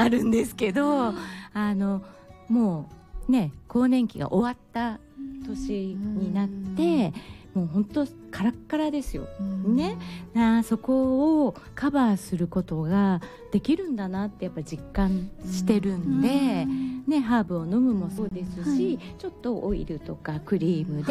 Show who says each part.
Speaker 1: あるんですけど、もうね更年期が終わった年になって、もう本当カラッカラですよ、ね。そこをカバーすることができるんだなってやっぱ実感してるんで、ね、ハーブを飲むもそうですし、ちょっとオイルとかクリームで